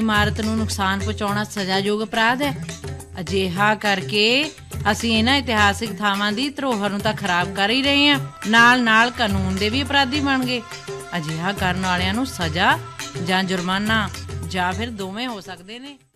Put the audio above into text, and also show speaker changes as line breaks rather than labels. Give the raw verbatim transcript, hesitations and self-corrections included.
ਇਮਾਰਤ ਨੂੰ ਨੁਕਸਾਨ ਪਹੁੰਚਾਉਣਾ ਸਜ਼ਾਯੋਗ ਅਪਰਾਧ ਹੈ। ਅਜਿਹਾ ਕਰਕੇ ਅਸੀਂ ਇਹਨਾਂ ਇਤਿਹਾਸਿਕ ਥਾਵਾਂ ਦੀ ਧਰੋਹਰ ਨੂੰ ਤਾਂ ਖਰਾਬ ਕਰ ਹੀ ਰਹੇ ਹਾਂ, ਨਾਲ ਨਾਲ ਕਾਨੂੰਨ ਦੇ ਵੀ ਅਪਰਾਧੀ ਬਣ ਗਏ। ਅਜਿਹਾ ਕਰਨ ਵਾਲਿਆਂ ਨੂੰ ਸਜ਼ਾ ਜਾਂ ਜੁਰਮਾਨਾ ਜਾਂ ਫਿਰ ਦੋਵੇਂ ਹੋ ਸਕਦੇ ਨੇ।